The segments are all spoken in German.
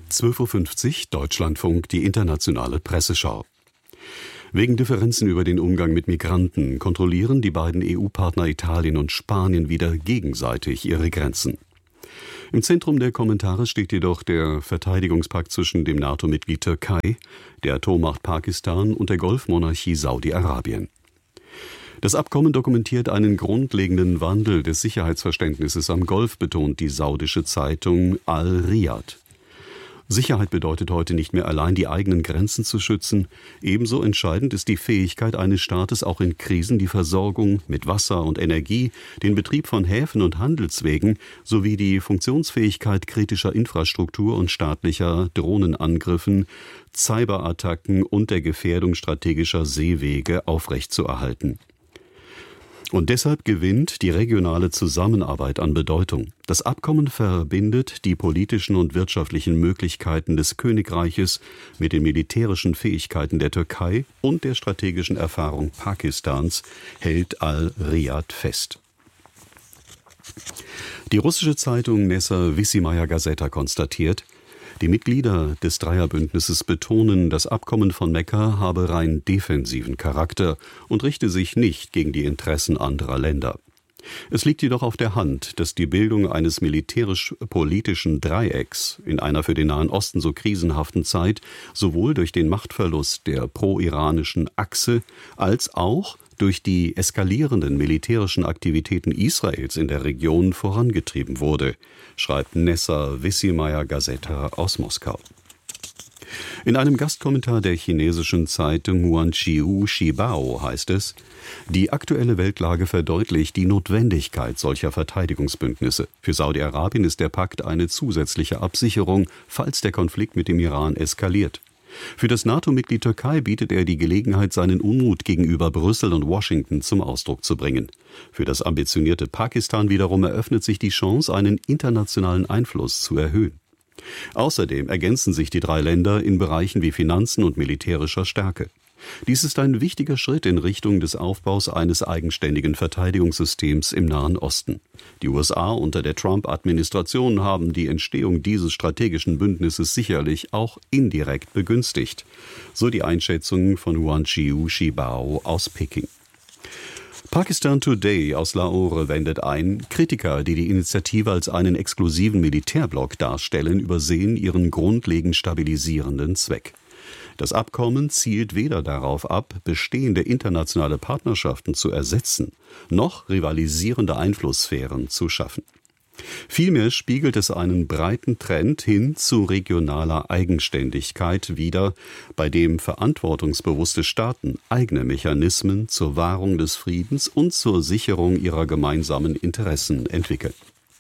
12:50 Uhr Deutschlandfunk, die internationale Presseschau. Wegen Differenzen über den Umgang mit Migranten kontrollieren die beiden EU-Partner Italien und Spanien wieder gegenseitig ihre Grenzen. Im Zentrum der Kommentare steht jedoch der Verteidigungspakt zwischen dem NATO-Mitglied Türkei, der Atommacht Pakistan und der Golfmonarchie Saudi-Arabien. Das Abkommen dokumentiert einen grundlegenden Wandel des Sicherheitsverständnisses am Golf, betont die saudische Zeitung Al-Riyad. Sicherheit bedeutet heute nicht mehr allein, die eigenen Grenzen zu schützen. Ebenso entscheidend ist die Fähigkeit eines Staates, auch in Krisen die Versorgung mit Wasser und Energie, den Betrieb von Häfen und Handelswegen sowie die Funktionsfähigkeit kritischer Infrastruktur und staatlicher Drohnenangriffen, Cyberattacken und der Gefährdung strategischer Seewege aufrechtzuerhalten. Und deshalb gewinnt die regionale Zusammenarbeit an Bedeutung. Das Abkommen verbindet die politischen und wirtschaftlichen Möglichkeiten des Königreiches mit den militärischen Fähigkeiten der Türkei und der strategischen Erfahrung Pakistans, hält Al-Riyad fest. Die russische Zeitung Nessa Vissymaya Gazeta konstatiert, die Mitglieder des Dreierbündnisses betonen, das Abkommen von Mekka habe rein defensiven Charakter und richte sich nicht gegen die Interessen anderer Länder. Es liegt jedoch auf der Hand, dass die Bildung eines militärisch-politischen Dreiecks in einer für den Nahen Osten so krisenhaften Zeit sowohl durch den Machtverlust der pro-iranischen Achse als auch durch die eskalierenden militärischen Aktivitäten Israels in der Region vorangetrieben wurde, schreibt Nessa Vissymaya Gazeta aus Moskau. In einem Gastkommentar der chinesischen Zeitung Huanqiu Shibao heißt es, die aktuelle Weltlage verdeutlicht die Notwendigkeit solcher Verteidigungsbündnisse. Für Saudi-Arabien ist der Pakt eine zusätzliche Absicherung, falls der Konflikt mit dem Iran eskaliert. Für das NATO-Mitglied Türkei bietet er die Gelegenheit, seinen Unmut gegenüber Brüssel und Washington zum Ausdruck zu bringen. Für das ambitionierte Pakistan wiederum eröffnet sich die Chance, einen internationalen Einfluss zu erhöhen. Außerdem ergänzen sich die drei Länder in Bereichen wie Finanzen und militärischer Stärke. Dies ist ein wichtiger Schritt in Richtung des Aufbaus eines eigenständigen Verteidigungssystems im Nahen Osten. Die USA unter der Trump-Administration haben die Entstehung dieses strategischen Bündnisses sicherlich auch indirekt begünstigt, so die Einschätzung von Huanqiu Shibao aus Peking. Pakistan Today aus Lahore wendet ein, Kritiker, die die Initiative als einen exklusiven Militärblock darstellen, übersehen ihren grundlegend stabilisierenden Zweck. Das Abkommen zielt weder darauf ab, bestehende internationale Partnerschaften zu ersetzen, noch rivalisierende Einflusssphären zu schaffen. Vielmehr spiegelt es einen breiten Trend hin zu regionaler Eigenständigkeit wider, bei dem verantwortungsbewusste Staaten eigene Mechanismen zur Wahrung des Friedens und zur Sicherung ihrer gemeinsamen Interessen entwickeln.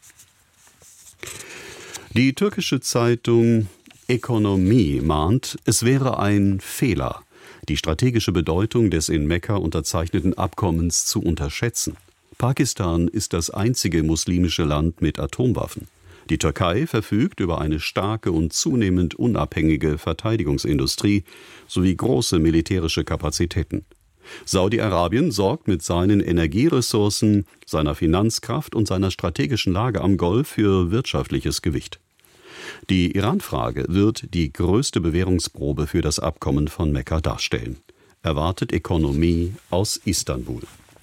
Die türkische Zeitung Ökonomie mahnt, es wäre ein Fehler, die strategische Bedeutung des in Mekka unterzeichneten Abkommens zu unterschätzen. Pakistan ist das einzige muslimische Land mit Atomwaffen. Die Türkei verfügt über eine starke und zunehmend unabhängige Verteidigungsindustrie sowie große militärische Kapazitäten. Saudi-Arabien sorgt mit seinen Energieressourcen, seiner Finanzkraft und seiner strategischen Lage am Golf für wirtschaftliches Gewicht. Die Iran-Frage wird die größte Bewährungsprobe für das Abkommen von Mekka darstellen, erwartet Ökonomie aus Istanbul.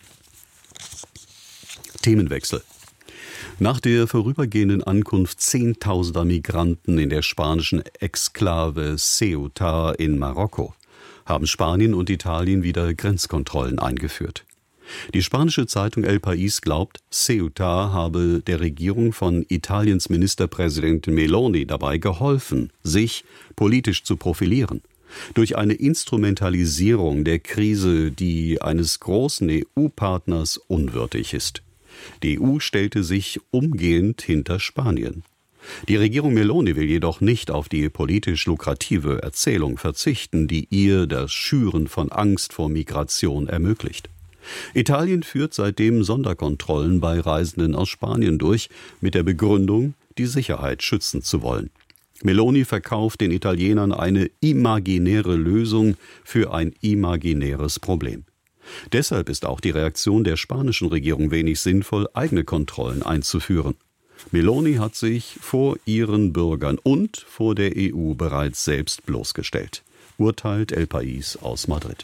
Themenwechsel. Nach der vorübergehenden Ankunft zehntausender Migranten in der spanischen Exklave Ceuta in Marokko haben Spanien und Italien wieder Grenzkontrollen eingeführt. Die spanische Zeitung El País glaubt, Ceuta habe der Regierung von Italiens Ministerpräsident Meloni dabei geholfen, sich politisch zu profilieren. Durch eine Instrumentalisierung der Krise, die eines großen EU-Partners unwürdig ist. Die EU stellte sich umgehend hinter Spanien. Die Regierung Meloni will jedoch nicht auf die politisch lukrative Erzählung verzichten, die ihr das Schüren von Angst vor Migration ermöglicht. Italien führt seitdem Sonderkontrollen bei Reisenden aus Spanien durch, mit der Begründung, die Sicherheit schützen zu wollen. Meloni verkauft den Italienern eine imaginäre Lösung für ein imaginäres Problem. Deshalb ist auch die Reaktion der spanischen Regierung wenig sinnvoll, eigene Kontrollen einzuführen. Meloni hat sich vor ihren Bürgern und vor der EU bereits selbst bloßgestellt, urteilt El País aus Madrid.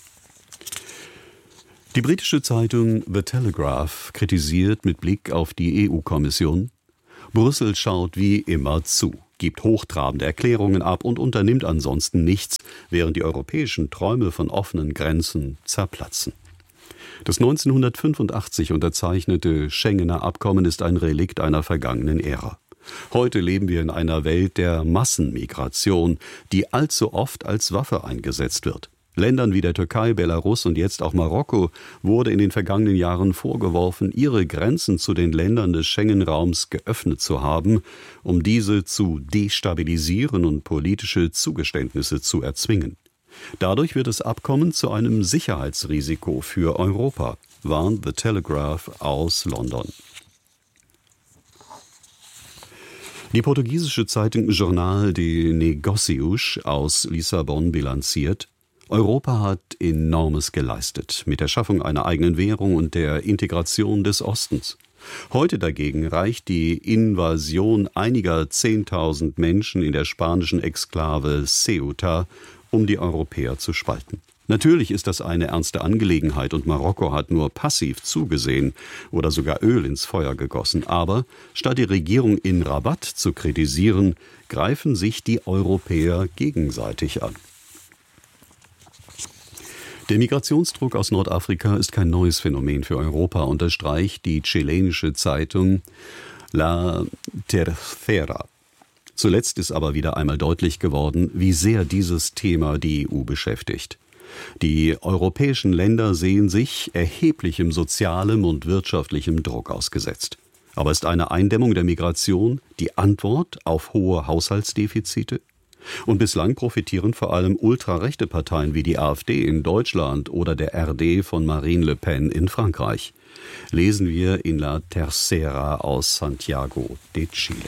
Die britische Zeitung The Telegraph kritisiert mit Blick auf die EU-Kommission: Brüssel schaut wie immer zu, gibt hochtrabende Erklärungen ab und unternimmt ansonsten nichts, während die europäischen Träume von offenen Grenzen zerplatzen. Das 1985 unterzeichnete Schengener Abkommen ist ein Relikt einer vergangenen Ära. Heute leben wir in einer Welt der Massenmigration, die allzu oft als Waffe eingesetzt wird. Ländern wie der Türkei, Belarus und jetzt auch Marokko wurde in den vergangenen Jahren vorgeworfen, ihre Grenzen zu den Ländern des Schengen-Raums geöffnet zu haben, um diese zu destabilisieren und politische Zugeständnisse zu erzwingen. Dadurch wird das Abkommen zu einem Sicherheitsrisiko für Europa, warnt The Telegraph aus London. Die portugiesische Zeitung Jornal de Negócios aus Lissabon bilanziert: Europa hat Enormes geleistet mit der Schaffung einer eigenen Währung und der Integration des Ostens. Heute dagegen reicht die Invasion einiger 10.000 Menschen in der spanischen Exklave Ceuta, um die Europäer zu spalten. Natürlich ist das eine ernste Angelegenheit und Marokko hat nur passiv zugesehen oder sogar Öl ins Feuer gegossen. Aber statt die Regierung in Rabat zu kritisieren, greifen sich die Europäer gegenseitig an. Der Migrationsdruck aus Nordafrika ist kein neues Phänomen für Europa, unterstreicht die chilenische Zeitung La Tercera. Zuletzt ist aber wieder einmal deutlich geworden, wie sehr dieses Thema die EU beschäftigt. Die europäischen Länder sehen sich erheblichem sozialem und wirtschaftlichem Druck ausgesetzt. Aber ist eine Eindämmung der Migration die Antwort auf hohe Haushaltsdefizite? Und bislang profitieren vor allem ultrarechte Parteien wie die AfD in Deutschland oder der RD von Marine Le Pen in Frankreich. Lesen wir in La Tercera aus Santiago de Chile.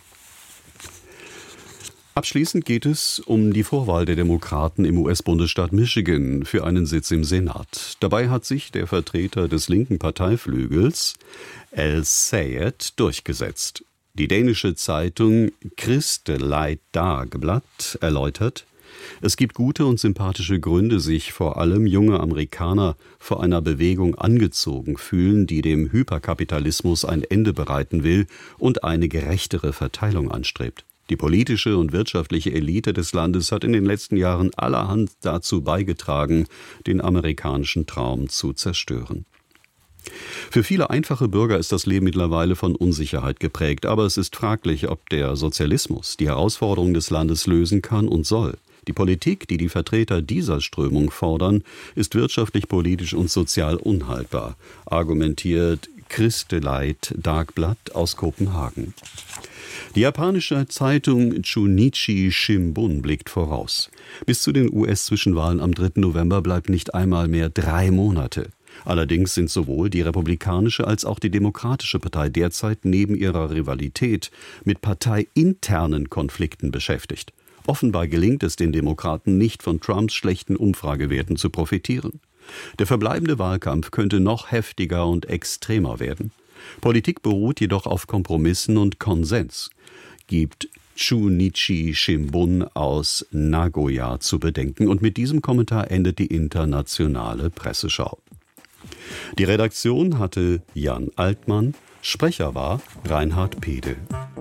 Abschließend geht es um die Vorwahl der Demokraten im US-Bundesstaat Michigan für einen Sitz im Senat. Dabei hat sich der Vertreter des linken Parteiflügels, El Sayed, durchgesetzt. Die dänische Zeitung Kristelig Dagblad erläutert: Es gibt gute und sympathische Gründe, sich vor allem junge Amerikaner vor einer Bewegung angezogen fühlen, die dem Hyperkapitalismus ein Ende bereiten will und eine gerechtere Verteilung anstrebt. Die politische und wirtschaftliche Elite des Landes hat in den letzten Jahren allerhand dazu beigetragen, den amerikanischen Traum zu zerstören. Für viele einfache Bürger ist das Leben mittlerweile von Unsicherheit geprägt, aber es ist fraglich, ob der Sozialismus die Herausforderungen des Landes lösen kann und soll. Die Politik, die die Vertreter dieser Strömung fordern, ist wirtschaftlich, politisch und sozial unhaltbar, argumentiert Kristelig Dagblad aus Kopenhagen. Die japanische Zeitung Chunichi Shimbun blickt voraus. Bis zu den US-Zwischenwahlen am 3. November bleibt nicht einmal mehr 3 Monate. Allerdings sind sowohl die Republikanische als auch die Demokratische Partei derzeit neben ihrer Rivalität mit parteiinternen Konflikten beschäftigt. Offenbar gelingt es den Demokraten nicht, von Trumps schlechten Umfragewerten zu profitieren. Der verbleibende Wahlkampf könnte noch heftiger und extremer werden. Politik beruht jedoch auf Kompromissen und Konsens, gibt Chunichi Shimbun aus Nagoya zu bedenken. Und mit diesem Kommentar endet die internationale Presseschau. Die Redaktion hatte Jan Altmann, Sprecher war Reinhard Pede.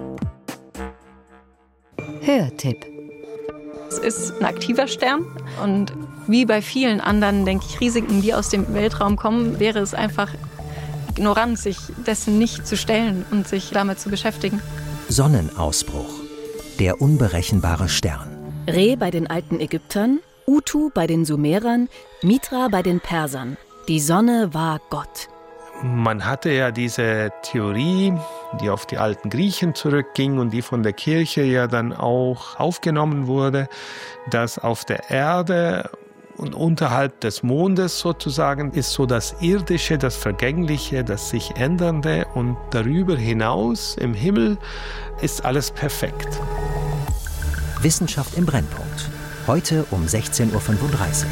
Hörtipp. Es ist ein aktiver Stern und wie bei vielen anderen, denke ich, Risiken, die aus dem Weltraum kommen, wäre es einfach ignorant, sich dessen nicht zu stellen und sich damit zu beschäftigen. Sonnenausbruch. Der unberechenbare Stern. Re bei den alten Ägyptern, Utu bei den Sumerern, Mitra bei den Persern. Die Sonne war Gott. Man hatte ja diese Theorie, die auf die alten Griechen zurückging und die von der Kirche ja dann auch aufgenommen wurde, dass auf der Erde und unterhalb des Mondes sozusagen ist so das Irdische, das Vergängliche, das sich Ändernde und darüber hinaus im Himmel ist alles perfekt. Wissenschaft im Brennpunkt. Heute um 16:35 Uhr.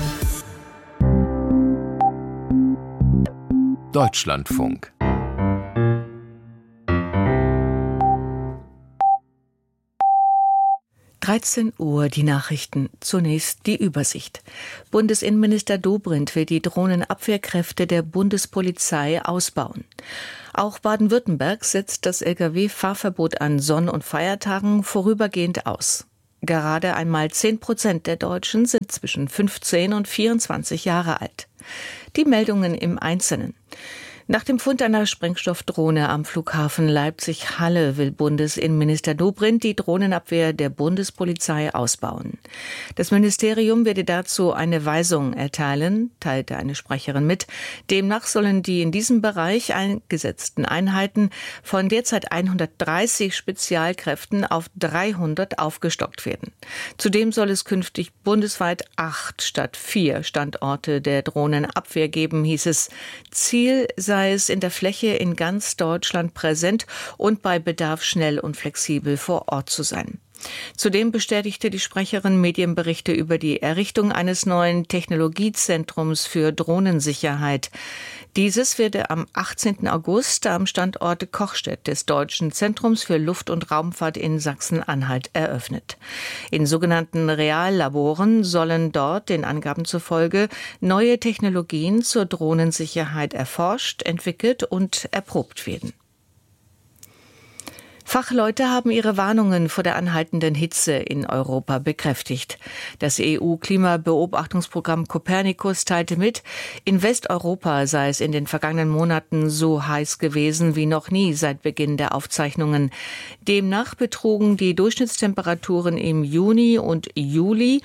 Deutschlandfunk. 13 Uhr, die Nachrichten. Zunächst die Übersicht. Bundesinnenminister Dobrindt will die Drohnenabwehrkräfte der Bundespolizei ausbauen. Auch Baden-Württemberg setzt das Lkw-Fahrverbot an Sonn- und Feiertagen vorübergehend aus. Gerade einmal 10% der Deutschen sind zwischen 15 und 24 Jahre alt. Die Meldungen im Einzelnen. Nach dem Fund einer Sprengstoffdrohne am Flughafen Leipzig-Halle will Bundesinnenminister Dobrindt die Drohnenabwehr der Bundespolizei ausbauen. Das Ministerium werde dazu eine Weisung erteilen, teilte eine Sprecherin mit. Demnach sollen die in diesem Bereich eingesetzten Einheiten von derzeit 130 Spezialkräften auf 300 aufgestockt werden. Zudem soll es künftig bundesweit 8 statt 4 Standorte der Drohnenabwehr geben, hieß es. Ziel sei es, in der Fläche in ganz Deutschland präsent und bei Bedarf schnell und flexibel vor Ort zu sein. Zudem bestätigte die Sprecherin Medienberichte über die Errichtung eines neuen Technologiezentrums für Drohnensicherheit. Dieses werde am 18. August am Standort Kochstedt des Deutschen Zentrums für Luft- und Raumfahrt in Sachsen-Anhalt eröffnet. In sogenannten Reallaboren sollen dort, den Angaben zufolge, neue Technologien zur Drohnensicherheit erforscht, entwickelt und erprobt werden. Fachleute haben ihre Warnungen vor der anhaltenden Hitze in Europa bekräftigt. Das EU-Klimabeobachtungsprogramm Copernicus teilte mit, in Westeuropa sei es in den vergangenen Monaten so heiß gewesen wie noch nie seit Beginn der Aufzeichnungen. Demnach betrugen die Durchschnittstemperaturen im Juni und Juli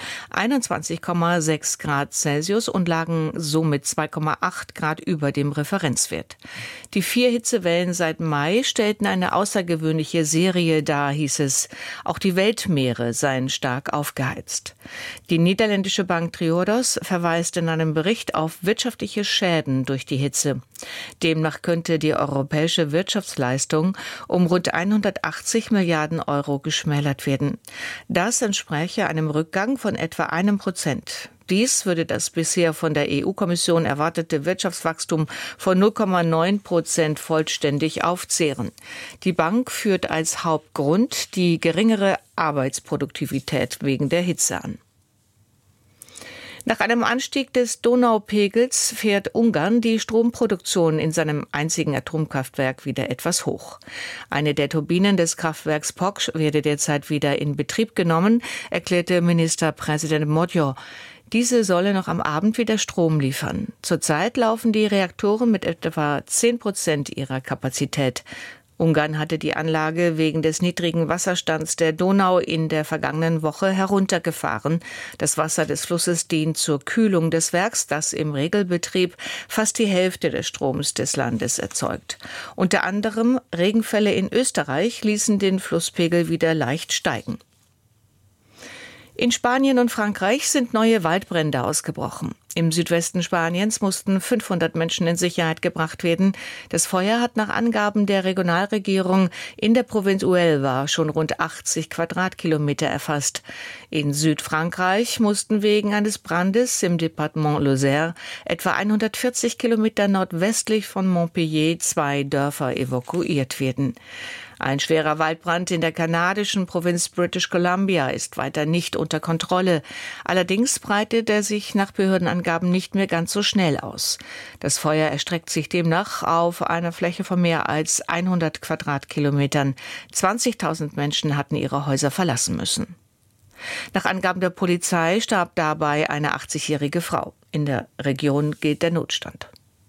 21,6 Grad Celsius und lagen somit 2,8 Grad über dem Referenzwert. Die 4 Hitzewellen seit Mai stellten eine außergewöhnliche Serie dar, hieß es. Auch die Weltmeere seien stark aufgeheizt. Die niederländische Bank Triodos verweist in einem Bericht auf wirtschaftliche Schäden durch die Hitze. Demnach könnte die europäische Wirtschaftsleistung um rund 180 Milliarden Euro geschmälert werden. Das entspräche einem Rückgang von etwa 1%. Dies würde das bisher von der EU-Kommission erwartete Wirtschaftswachstum von 0,9% vollständig aufzehren. Die Bank führt als Hauptgrund die geringere Arbeitsproduktivität wegen der Hitze an. Nach einem Anstieg des Donaupegels fährt Ungarn die Stromproduktion in seinem einzigen Atomkraftwerk wieder etwas hoch. Eine der Turbinen des Kraftwerks Poksch werde derzeit wieder in Betrieb genommen, erklärte Ministerpräsident Magyar. Diese solle noch am Abend wieder Strom liefern. Zurzeit laufen die Reaktoren mit etwa 10% ihrer Kapazität. Ungarn hatte die Anlage wegen des niedrigen Wasserstands der Donau in der vergangenen Woche heruntergefahren. Das Wasser des Flusses dient zur Kühlung des Werks, das im Regelbetrieb fast die Hälfte des Stroms des Landes erzeugt. Unter anderem Regenfälle in Österreich ließen den Flusspegel wieder leicht steigen. In Spanien und Frankreich sind neue Waldbrände ausgebrochen. Im Südwesten Spaniens mussten 500 Menschen in Sicherheit gebracht werden. Das Feuer hat nach Angaben der Regionalregierung in der Provinz Huelva schon rund 80 Quadratkilometer erfasst. In Südfrankreich mussten wegen eines Brandes im Departement Lozère etwa 140 Kilometer nordwestlich von Montpellier 2 Dörfer evakuiert werden. Ein schwerer Waldbrand in der kanadischen Provinz British Columbia ist weiter nicht unter Kontrolle. Allerdings breitet er sich nach Behördenangaben nicht mehr ganz so schnell aus. Das Feuer erstreckt sich demnach auf einer Fläche von mehr als 100 Quadratkilometern. 20.000 Menschen hatten ihre Häuser verlassen müssen. Nach Angaben der Polizei starb dabei eine 80-jährige Frau. In der Region gilt der Notstand.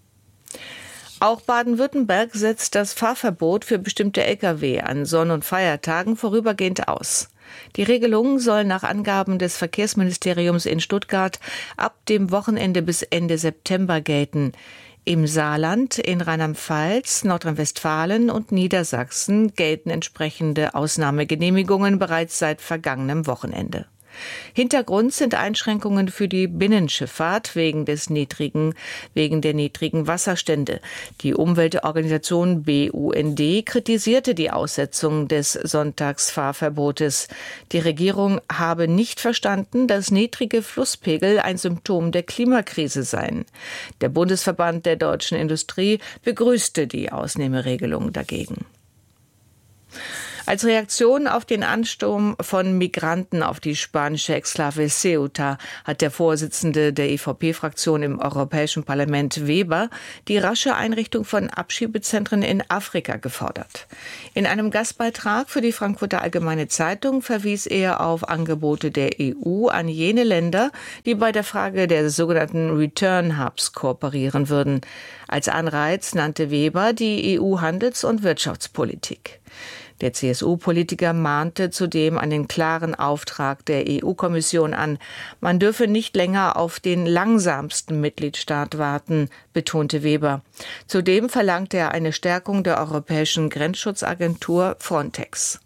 Auch Baden-Württemberg setzt das Fahrverbot für bestimmte Lkw an Sonn- und Feiertagen vorübergehend aus. Die Regelung soll nach Angaben des Verkehrsministeriums in Stuttgart ab dem Wochenende bis Ende September gelten. Im Saarland, in Rheinland-Pfalz, Nordrhein-Westfalen und Niedersachsen gelten entsprechende Ausnahmegenehmigungen bereits seit vergangenem Wochenende. Hintergrund sind Einschränkungen für die Binnenschifffahrt wegen der niedrigen Wasserstände. Die Umweltorganisation BUND kritisierte die Aussetzung des Sonntagsfahrverbotes. Die Regierung habe nicht verstanden, dass niedrige Flusspegel ein Symptom der Klimakrise seien. Der Bundesverband der deutschen Industrie begrüßte die Ausnahmeregelung dagegen. Als Reaktion auf den Ansturm von Migranten auf die spanische Exklave Ceuta hat der Vorsitzende der EVP-Fraktion im Europäischen Parlament, Weber, die rasche Einrichtung von Abschiebezentren in Afrika gefordert. In einem Gastbeitrag für die Frankfurter Allgemeine Zeitung verwies er auf Angebote der EU an jene Länder, die bei der Frage der sogenannten Return Hubs kooperieren würden. Als Anreiz nannte Weber die EU-Handels- und Wirtschaftspolitik. Der CSU-Politiker mahnte zudem einen klaren Auftrag der EU-Kommission an. Man dürfe nicht länger auf den langsamsten Mitgliedstaat warten, betonte Weber. Zudem verlangte er eine Stärkung der europäischen Grenzschutzagentur Frontex.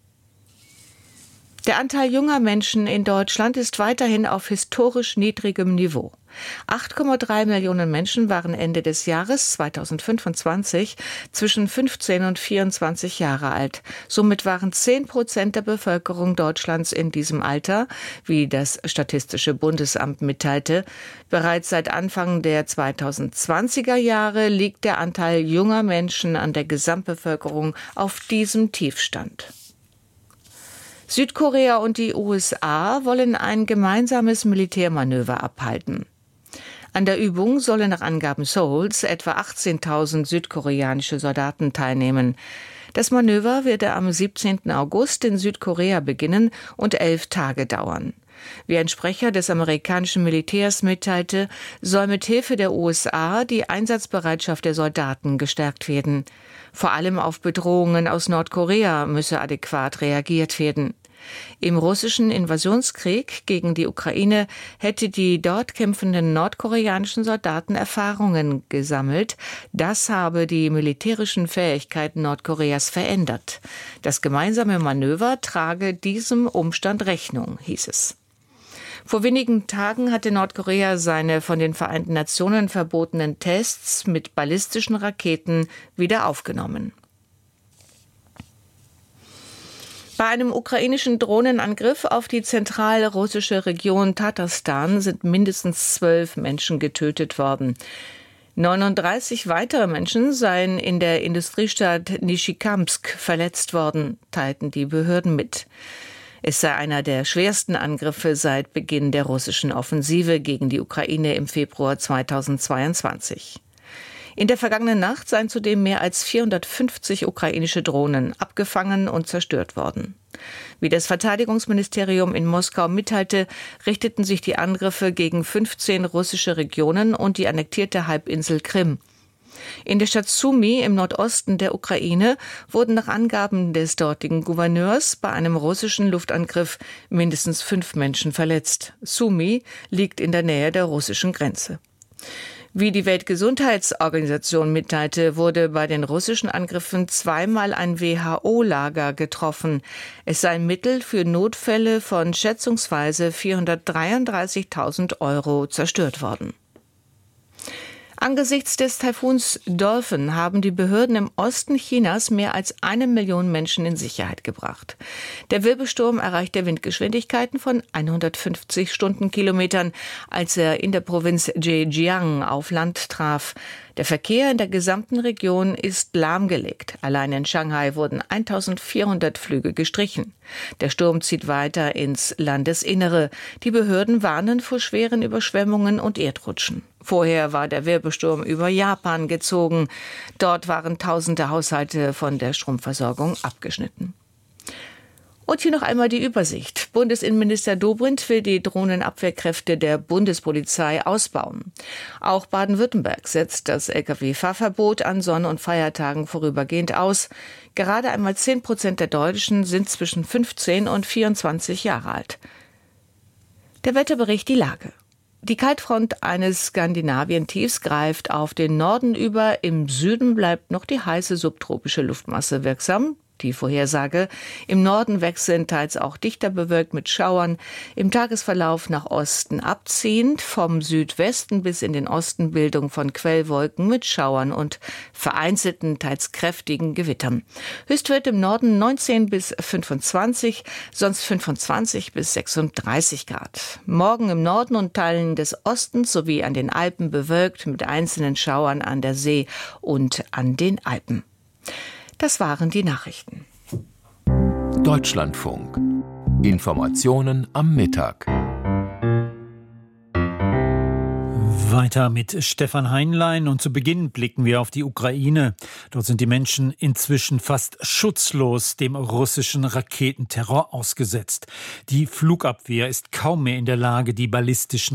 Der Anteil junger Menschen in Deutschland ist weiterhin auf historisch niedrigem Niveau. 8,3 Millionen Menschen waren Ende des Jahres 2025 zwischen 15 und 24 Jahre alt. Somit waren 10% der Bevölkerung Deutschlands in diesem Alter, wie das Statistische Bundesamt mitteilte. Bereits seit Anfang der 2020er Jahre liegt der Anteil junger Menschen an der Gesamtbevölkerung auf diesem Tiefstand. Südkorea und die USA wollen ein gemeinsames Militärmanöver abhalten. An der Übung sollen nach Angaben Seouls etwa 18.000 südkoreanische Soldaten teilnehmen. Das Manöver werde am 17. August in Südkorea beginnen und 11 Tage dauern. Wie ein Sprecher des amerikanischen Militärs mitteilte, soll mit Hilfe der USA die Einsatzbereitschaft der Soldaten gestärkt werden. Vor allem auf Bedrohungen aus Nordkorea müsse adäquat reagiert werden. Im russischen Invasionskrieg gegen die Ukraine hätte die dort kämpfenden nordkoreanischen Soldaten Erfahrungen gesammelt. Das habe die militärischen Fähigkeiten Nordkoreas verändert. Das gemeinsame Manöver trage diesem Umstand Rechnung, hieß es. Vor wenigen Tagen hatte Nordkorea seine von den Vereinten Nationen verbotenen Tests mit ballistischen Raketen wieder aufgenommen. Bei einem ukrainischen Drohnenangriff auf die zentralrussische Region Tatarstan sind mindestens 12 Menschen getötet worden. 39 weitere Menschen seien in der Industriestadt Nischikamsk verletzt worden, teilten die Behörden mit. Es sei einer der schwersten Angriffe seit Beginn der russischen Offensive gegen die Ukraine im Februar 2022. In der vergangenen Nacht seien zudem mehr als 450 ukrainische Drohnen abgefangen und zerstört worden. Wie das Verteidigungsministerium in Moskau mitteilte, richteten sich die Angriffe gegen 15 russische Regionen und die annektierte Halbinsel Krim. In der Stadt Sumy im Nordosten der Ukraine wurden nach Angaben des dortigen Gouverneurs bei einem russischen Luftangriff mindestens 5 Menschen verletzt. Sumy liegt in der Nähe der russischen Grenze. Wie die Weltgesundheitsorganisation mitteilte, wurde bei den russischen Angriffen zweimal ein WHO-Lager getroffen. Es seien Mittel für Notfälle von schätzungsweise 433.000 € zerstört worden. Angesichts des Taifuns Dolphin haben die Behörden im Osten Chinas mehr als 1 Million Menschen in Sicherheit gebracht. Der Wirbelsturm erreichte Windgeschwindigkeiten von 150 Stundenkilometern, als er in der Provinz Zhejiang auf Land traf. Der Verkehr in der gesamten Region ist lahmgelegt. Allein in Shanghai wurden 1400 Flüge gestrichen. Der Sturm zieht weiter ins Landesinnere. Die Behörden warnen vor schweren Überschwemmungen und Erdrutschen. Vorher war der Wirbelsturm über Japan gezogen. Dort waren tausende Haushalte von der Stromversorgung abgeschnitten. Und hier noch einmal die Übersicht. Bundesinnenminister Dobrindt will die Drohnenabwehrkräfte der Bundespolizei ausbauen. Auch Baden-Württemberg setzt das Lkw-Fahrverbot an Sonn- und Feiertagen vorübergehend aus. Gerade einmal 10% der Deutschen sind zwischen 15 und 24 Jahre alt. Der Wetterbericht, die Lage. Die Kaltfront eines Skandinavien-Tiefs greift auf den Norden über. Im Süden bleibt noch die heiße subtropische Luftmasse wirksam. Die Vorhersage: im Norden wechseln teils auch dichter bewölkt mit Schauern, im Tagesverlauf nach Osten abziehend, vom Südwesten bis in den Osten Bildung von Quellwolken mit Schauern und vereinzelten, teils kräftigen Gewittern. Höchstwert im Norden 19 bis 25, sonst 25 bis 36 Grad. Morgen im Norden und Teilen des Ostens sowie an den Alpen bewölkt mit einzelnen Schauern an der See und an den Alpen. Das waren die Nachrichten. Deutschlandfunk. Informationen am Mittag. Weiter mit Stefan Heinlein und zu Beginn blicken wir auf die Ukraine. Dort sind die Menschen inzwischen fast schutzlos dem russischen Raketenterror ausgesetzt. Die Flugabwehr ist kaum mehr in der Lage, die ballistischen